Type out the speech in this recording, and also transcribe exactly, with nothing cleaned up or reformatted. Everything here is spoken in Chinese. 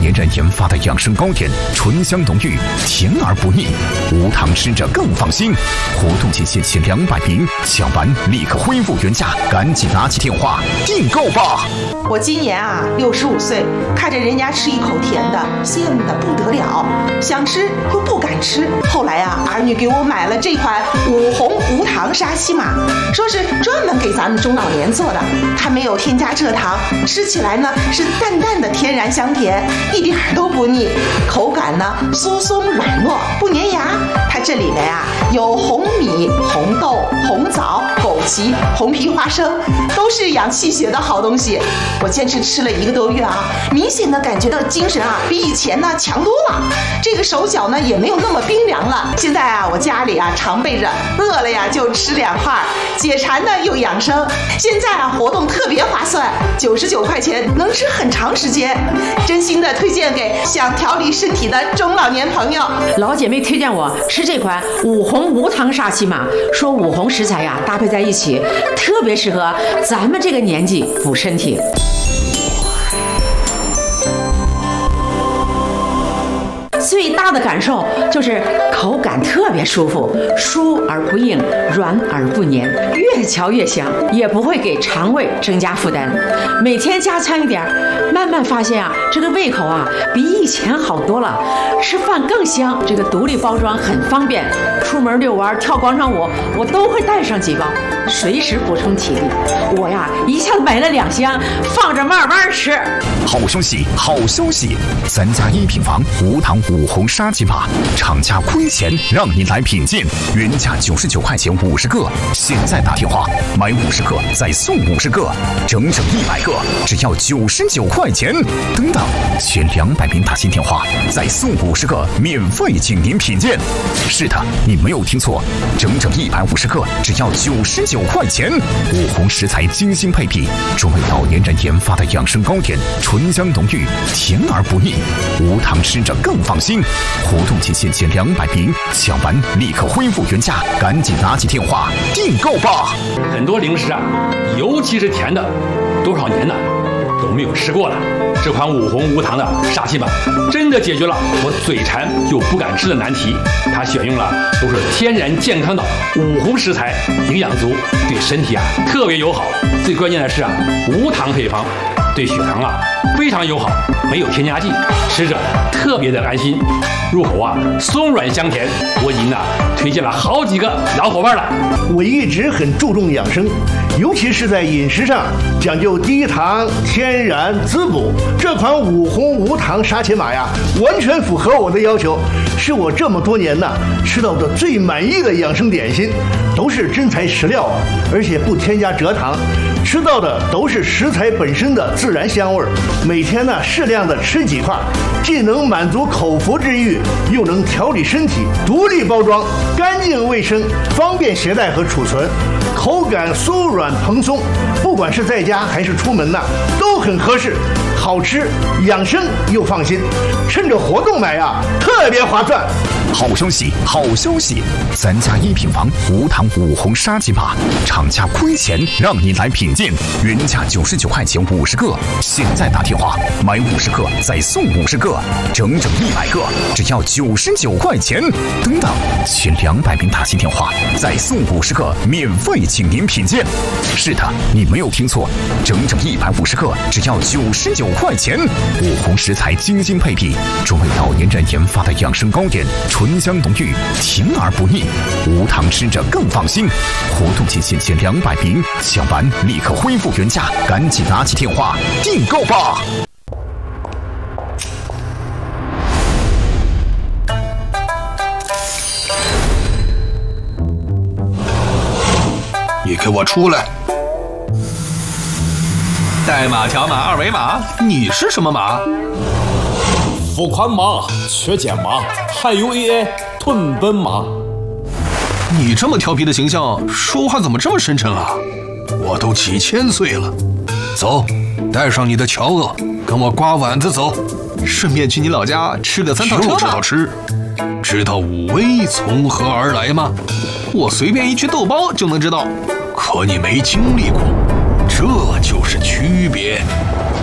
研人研发的养生糕点，醇香浓郁，甜而不腻，无糖吃着更放心。活动期限限两百瓶，抢完立刻恢复原价，赶紧拿起电话订购吧！ 我今年啊六十五岁，看着人家吃一口甜的，羡慕的不得了，想吃又不敢吃。后来啊，儿女给我买了这款五红无糖沙琪玛，说是专门给咱们中老年做的，它没有添加蔗糖，吃起来呢是淡淡的天然香甜，一点都不腻，口感呢酥松软糯，不粘牙。它这里面啊有红米、红豆、红枣、枸杞、红皮花生，都是养气血的好东西。我坚持吃了一个多月啊，明显的感觉到精神啊比以前呢强多了，这个手脚呢也没有那么冰凉了。现在啊我家里啊常备着，饿了呀就吃两块，解馋呢又养生。现在啊活动特别划算，九十九块钱能吃很长时间，真心的推荐给想调理身体的中老年朋友。 老姐妹推荐我吃这款五红无糖沙琪玛，说五红食材呀搭配在一起，特别适合咱们这个年纪补身体。最大的感受就是口感特别舒服，酥而不硬，软而不黏，越嚼越香，也不会给肠胃增加负担。每天加餐一点，慢慢发现啊，这个胃口啊比以前好多了，吃饭更香。这个独立包装很方便，出门遛弯、跳广场舞，我都会带上几包，随时补充体力。我呀一下子买了两箱，放着慢慢吃。 好消息，好消息！咱家一品房无糖五红沙琪玛，厂家亏钱让您来品鉴，原价九十九块钱五十个，现在打电话买五十个再送五十个，整整一百个，只要九十九块钱。等等，选两百名打进电话再送五十个，免费请您品鉴。是的，你没有听错，整整一百五十个，只要九十九块钱。五红食材精心配比，专为老年人研发的养生糕点，醇香浓郁，甜而不腻，无糖吃着更放心。活动期限限两百瓶，抢完立刻恢复原价，赶紧拿起电话订购吧！ 很多零食啊，尤其是甜的，多少年了都没有吃过了。这款五红无糖的沙琪玛真的解决了我嘴馋又不敢吃的难题。它选用了都是天然健康的五红食材，营养足，对身体啊特别友好。最关键的是啊，无糖配方，对血糖啊非常友好，没有添加剂，吃着特别的安心，入口啊松软香甜。我已经呢推荐了好几个老伙伴了。 我一直很注重养生，尤其是在饮食上讲究低糖、天然、滋补。这款五红无糖沙琪玛呀，完全符合我的要求，是我这么多年呢吃到的最满意的养生点心，都是真材实料啊，而且不添加蔗糖，吃到的都是食材本身的自然香味儿。每天呢适量的吃几块，既能满足口腹之欲，又能调理身体。独立包装，干净卫生，方便携带和储存，口感酥软蓬松，不管是在家还是出门呢，都很合适。好吃、养生又放心，趁着活动买啊，特别划算。 好消息，好消息！咱家一品房无糖五红沙琪玛，厂家亏钱让您来品鉴，原价九十九块钱五十个，现在打电话买五十个再送五十个，整整一百个，只要九十九块钱。等等，选两百名打进电话再送五十个，免费请您品鉴。是的，你没有听错，整整一百五十个，只要九十九块钱。五红食材精心配比，专为老年人研发的养生糕点，醇香浓郁，甜而不腻，无糖吃着更放心。活动期限限两百瓶，抢完立刻恢复原价，赶紧拿起电话订购吧！ 你给我出来！ 代码条码二维码，你是什么码？ 付款码、缺件码，还有 A I 囤本码。 你这么调皮的形象，说话怎么这么深沉啊？ 我都几千岁了，走，带上你的乔厄，跟我刮碗子走， 顺便去你老家吃个三套车吧。 知道吃，知道武威从何而来吗？ 我随便一句豆包就能知道， 可你没经历过，这就是区别。